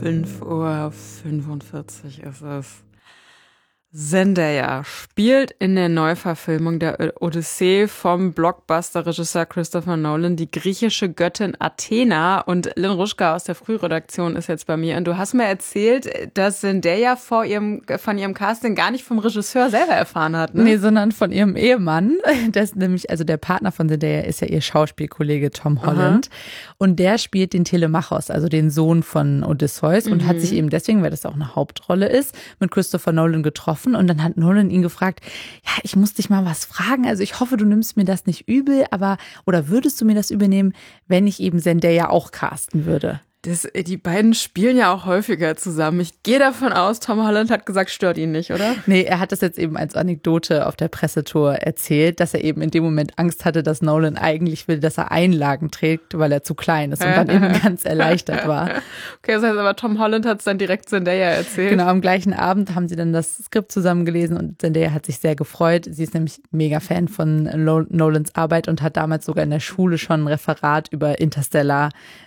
5:45 Uhr ist es. Zendaya spielt in der Neuverfilmung der Odyssee vom Blockbuster-Regisseur Christopher Nolan die griechische Göttin Athena, und Lynn Ruschka aus der Frühredaktion ist jetzt bei mir. Und du hast mir erzählt, dass Zendaya von ihrem Casting gar nicht vom Regisseur selber erfahren hat, ne? Nee, sondern von ihrem Ehemann. Das nämlich, also der Partner von Zendaya ist ja ihr Schauspielkollege Tom Holland. Aha. Und der spielt den Telemachos, also den Sohn von Odysseus, und hat sich eben deswegen, weil das auch eine Hauptrolle ist, mit Christopher Nolan getroffen. Und dann hat Nolan ihn gefragt, ja, ich muss dich mal was fragen. Also ich hoffe, du nimmst mir das nicht übel, oder würdest du mir das übernehmen, wenn ich eben Zendaya auch casten würde? Die beiden spielen ja auch häufiger zusammen. Ich gehe davon aus, Tom Holland hat gesagt, stört ihn nicht, oder? Nee, er hat das jetzt eben als Anekdote auf der Pressetour erzählt, dass er eben in dem Moment Angst hatte, dass Nolan eigentlich will, dass er Einlagen trägt, weil er zu klein ist und dann eben ganz erleichtert war. Okay, das heißt aber, Tom Holland hat es dann direkt Zendaya erzählt. Genau, am gleichen Abend haben sie dann das Skript zusammen gelesen und Zendaya hat sich sehr gefreut. Sie ist nämlich mega Fan von Nolans Arbeit und hat damals sogar in der Schule schon ein Referat über Interstellar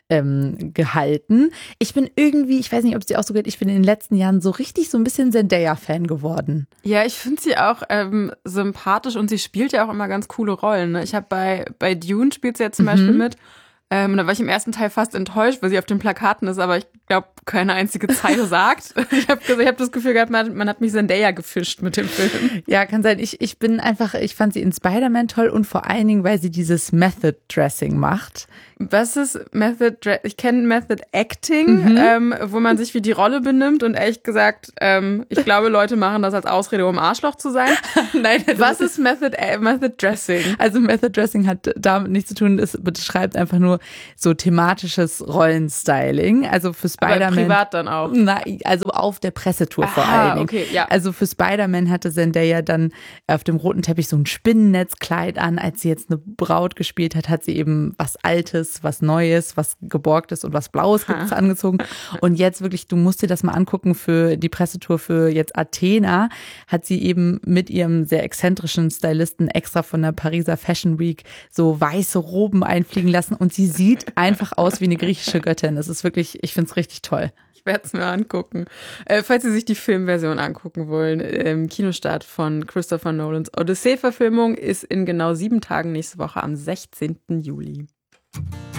gehalten. Ich bin irgendwie, ich weiß nicht, ob es dir auch so geht, ich bin in den letzten Jahren so richtig so ein bisschen Zendaya-Fan geworden. Ja, ich finde sie auch sympathisch, und sie spielt ja auch immer ganz coole Rollen. Ne? Ich habe bei Dune spielt sie ja zum Beispiel mit. Da war ich im ersten Teil fast enttäuscht, weil sie auf den Plakaten ist, aber ich glaube, keine einzige Zeile sagt. Ich hab das Gefühl gehabt, man hat mich Zendaya gefischt mit dem Film. Ja, kann sein. Ich fand sie in Spider-Man toll, und vor allen Dingen, weil sie dieses Method Dressing macht. Was ist Method Dressing? Ich kenne Method Acting, wo man sich wie die Rolle benimmt, und ehrlich gesagt, ich glaube, Leute machen das als Ausrede, um Arschloch zu sein. Nein, was ist Method Dressing? Also Method Dressing hat damit nichts zu tun, es beschreibt einfach nur so thematisches Rollenstyling. Also für Spider-Man. Aber privat dann auch? Also auf der Pressetour vor allen Dingen. Okay, ja. Also für Spider-Man hatte Zendaya dann auf dem roten Teppich so ein Spinnennetzkleid an. Als sie jetzt eine Braut gespielt hat, hat sie eben was Altes, was Neues, was Geborgtes und was Blaues angezogen. Und jetzt wirklich, du musst dir das mal angucken, für die Pressetour für jetzt Athena hat sie eben mit ihrem sehr exzentrischen Stylisten extra von der Pariser Fashion Week so weiße Roben einfliegen lassen, und sie sieht einfach aus wie eine griechische Göttin. Das ist wirklich, ich finde es richtig toll. Ich werde es mir angucken. Falls Sie sich die Filmversion angucken wollen, Kinostart von Christopher Nolans Odyssee-Verfilmung ist in genau 7 Tagen nächste Woche am 16. Juli.